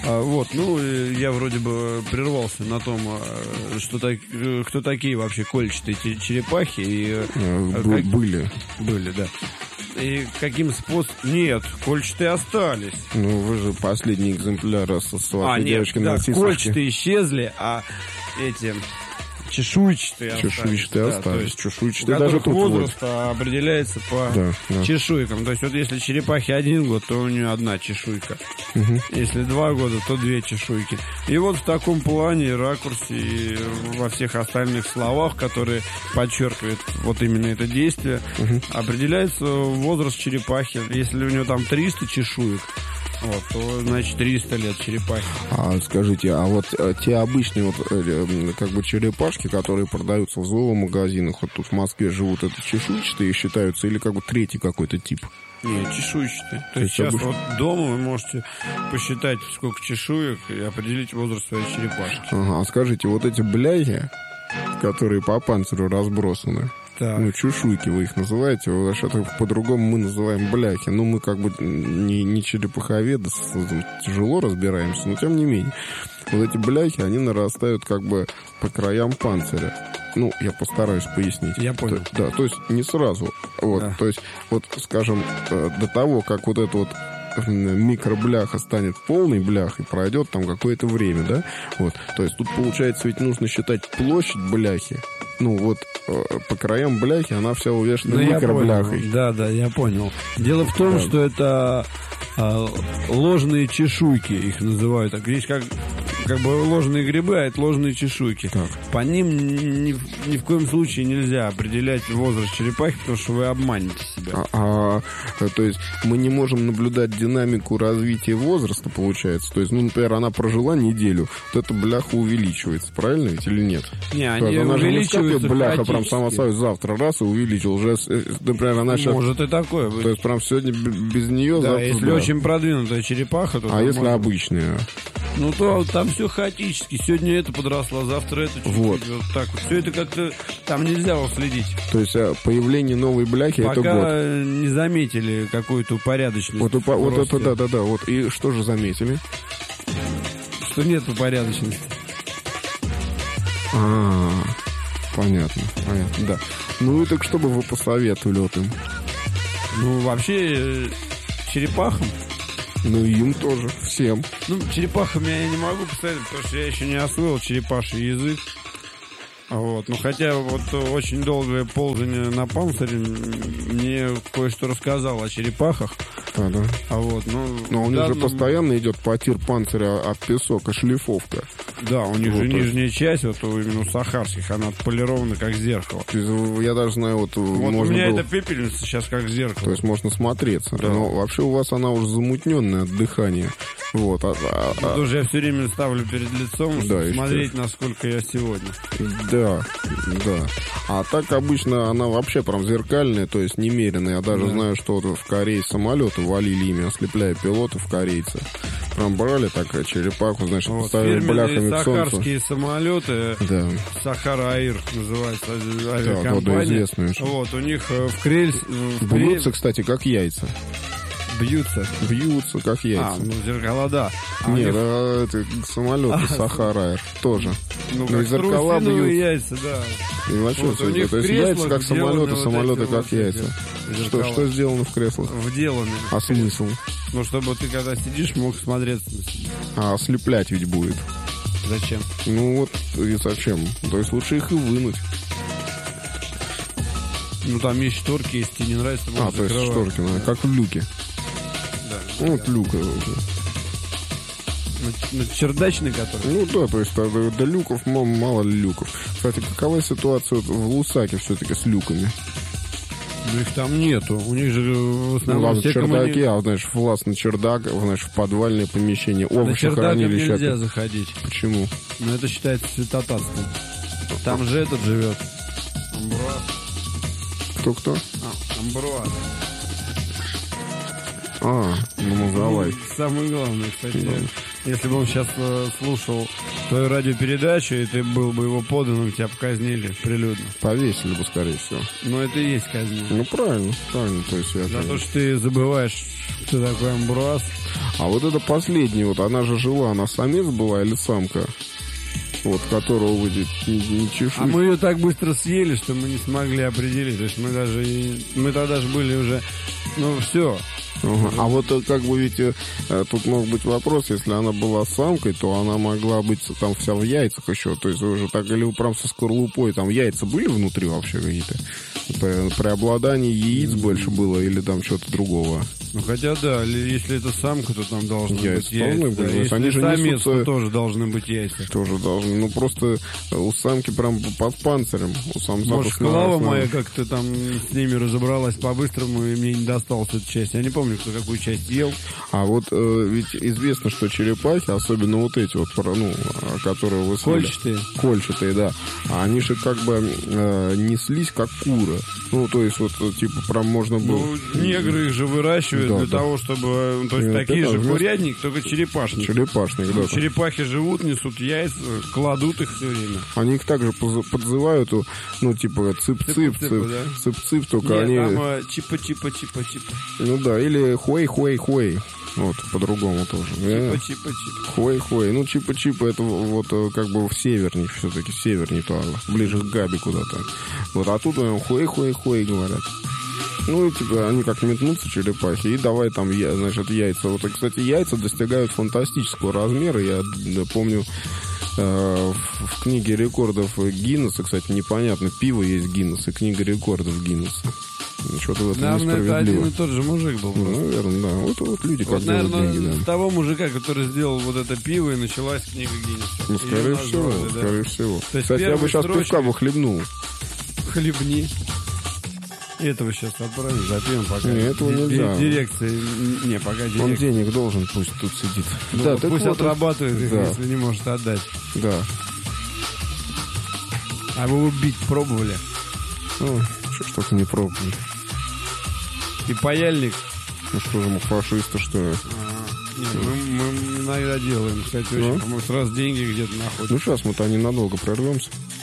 Вот, ну, я вроде бы прервался на том, кто такие вообще кольчатые черепахи. И, Были, да. И каким способом... Нет, кольчатые остались. Ну, вы же последний экземпляр с вашей девочкой да, нарциссовской. кольчатые исчезли, а эти... Чешуйчатые остались. Чешуйчатые даже тут возраст определяется по чешуйкам. То есть вот если черепахе 1 год, то у нее 1 чешуйка. Если 2 года, то 2 чешуйки. И вот в таком плане, ракурсе и во всех остальных словах, которые подчеркивают вот именно это действие, определяется возраст черепахи. Если у нее там 300 чешуек, вот, то, значит, 300 лет черепахи. Скажите, а вот те обычные вот как бы черепашки, которые продаются в зоомагазинах, вот тут в Москве живут, это чешуйчатые считаются или как бы третий какой-то тип? Нет, чешуйчатые. То есть сейчас вот дома вы можете посчитать, сколько чешуек, и определить возраст своей черепашки. А скажите, вот эти бляхи, которые по панцирю разбросаны, так. Ну, чешуйки вы их называете, что-то по-другому мы называем бляхи. Ну, мы как бы не черепаховеды, тяжело разбираемся, но тем не менее. Вот эти бляхи, они нарастают как бы по краям панциря. Ну, я постараюсь пояснить. Я понял. Да, то есть не сразу. Вот, да. То есть, вот, скажем, до того, как вот это вот микробляха станет полной бляхой, пройдет там какое-то время, да? Вот. То есть тут, получается, ведь нужно считать площадь бляхи. Ну, вот по краям бляхи она вся увешана микробляхой. Да, я понял. Дело в том, что это ложные чешуйки, их называют. Так, видишь, как бы ложные грибы, а это ложные чешуйки. Так. По ним ни в коем случае нельзя определять возраст черепахи, потому что вы обманете себя. То есть мы не можем наблюдать динамику развития возраста, получается? То есть, ну, например, она прожила неделю, вот эта бляха увеличивается, правильно ведь или нет? Не, они увеличиваются бляха прям сама собой завтра раз и увеличил. Уже, например, она сейчас... Может и такое быть. То есть прям сегодня без нее, да, завтра... если очень продвинутая черепаха, то... если обычная? Ну, то там все хаотически. Сегодня это подросла, завтра это чуть-чуть. Вот так вот. Все это как-то... Там нельзя уследить. То есть появление новой бляхи — это год. Пока не заметили какую-то упорядоченность. Вот это да. Вот. И что же заметили? Что нет упорядоченности. Понятно, да. Ну и так что бы вы посоветовали вот им? Ну, вообще, черепахам. Ну, им тоже, всем. Ну, черепахам я не могу посоветовать, потому что я еще не освоил черепаший язык. Вот. Ну, хотя вот очень долгое ползание на панцире мне кое-что рассказал о черепахах. Да. Вот, но у них же постоянно идет потир панциря от песок, шлифовка. Да, у них же нижняя часть, вот именно у сахарских, она отполирована как зеркало. Я даже знаю, вот у меня эта пепельница сейчас как зеркало. То есть можно смотреться. Да. Но вообще у вас она уже замутненная от дыхания. Вот. Тоже я все время ставлю перед лицом, чтобы смотреть, насколько я сегодня. Да. А так обычно она вообще прям зеркальная, то есть немеренная. Я даже знаю, что вот в Корее самолеты валили ими, ослепляя пилотов корейцев. Прям брали такая черепаху, значит, ставили бляхами к солнцу. Сахарские самолеты, Сахара Аир называется авиакомпания. Да, известная. Вот, у них в крельс... Бьются, кстати, как яйца. Бьются, как яйца. Зеркала, да. Нет, это самолеты Сахара Аир тоже. Ну, зеркала бьются. Яйца, да. И вообще, вот, то есть яйца как самолеты как яйца. Что сделано в креслах? Вделаны. А смысл? Ну, чтобы ты, когда сидишь, мог смотреться на себя. Ослеплять ведь будет. Зачем? Ну вот, и зачем? То есть лучше их и вынуть. Ну, там есть шторки, если тебе не нравится, можно то есть шторки, как в люке. Да. Вот люка. На чердачный который? Ну да, то есть до люков мало ли люков. Кстати, какова ситуация в Лусаке все-таки с люками? Ну, их там нету. У них же в основном... Ну ладно, чердаки, знаешь, власть на чердак, знаешь, в подвальное помещение, овощехранилище. На чердак нельзя заходить. Почему? Ну, это считается святотатством. Там же этот живет. Амбруаз. Кто? Амбруаз. Мозговай. Самое главное, кстати, если бы он сейчас слушал твою радиопередачу, и ты был бы его подданным, тебя показнили прилюдно. Повесили бы, скорее всего. Но это и есть казнь. Ну, правильно. То есть за то, что ты забываешь, кто такой Амбруаз. А вот это последняя, вот она же жила, она самец была или самка? Вот, которого вы не чешуете. А мы ее так быстро съели, что мы не смогли определить. То есть мы тогда же были уже, все. А вот как бы ведь тут мог быть вопрос, если она была самкой, то она могла быть там вся в яйцах еще. То есть уже так, или прям со скорлупой, там яйца были внутри вообще какие-то? Преобладание яиц больше было или там что-то другого? Хотя да, если это самка, то там должны быть яйца. Да. Если они же самец, несутся, то тоже должны быть яйца. Тоже должны. Просто у самки прям под панцирем. У самца. Может, Клава моя как-то там с ними разобралась по-быстрому, и мне не досталась эта часть. Я не помню, кто какую часть ел. А вот ведь известно, что черепахи, особенно вот эти вот, которые вы съели. Кольчатые, да. Они же как бы неслись как куры. То есть вот типа прям можно было... негры их же выращивают для того, чтобы... То есть такие же курятник, только черепашник. Черепашник, да. Черепахи живут, несут яйца, кладут их все время. Они их также подзывают, типа цып-цып, цып-цып, только нет, они... там чипа-чипа-чипа-чипа. Или хуэй-хуэй-хуэй. Вот, по-другому тоже. Чипа-чипа-чипа. Хуэй-хуэй. Чипа-чипа это вот как бы в северней, все-таки северней, ближе к Габи куда-то. Вот, а тут хуэй-хуэй-хуэй говорят. Типа, они как метнутся, черепахи, и давай там, яйца. Вот, кстати, яйца достигают фантастического размера. Я помню, в книге рекордов Гиннесса, кстати, непонятно, пиво есть Гиннесс, и книга рекордов Гиннесса. Что-то в этом несправедливо. Это один и тот же мужик был. Наверное, да. Вот люди как делают деньги, да. Наверное, того мужика, который сделал вот это пиво, и началась книга Гиннесса. Скорее всего. Кстати, я бы сейчас пивка бы хлебнул. Хлебни. Этого сейчас отправим, запьем, пока. Нет, этого нельзя. Дирекция. Не, пока дирекция. Он денег должен, пусть тут сидит. Пусть отрабатывает их, если не может отдать. Да. А вы убить пробовали? Что-то не пробовали. И паяльник? Что же, мы фашисты, что ли? Нет, мы иногда делаем. Кстати, очень, по-моему, сразу деньги где-то находятся. Сейчас мы-то ненадолго прорвемся.